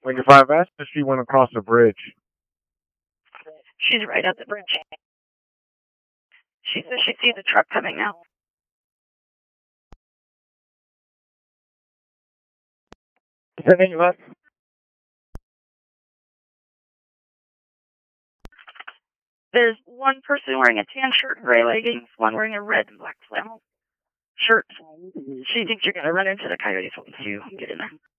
Like if I've asked if she went across the bridge. She's right at the bridge. She says she sees a truck coming now. Is there any left? There's one person wearing a tan shirt and gray leggings, one wearing a red and black flannel shirt. She thinks you're going to run into the coyotes once you get in there.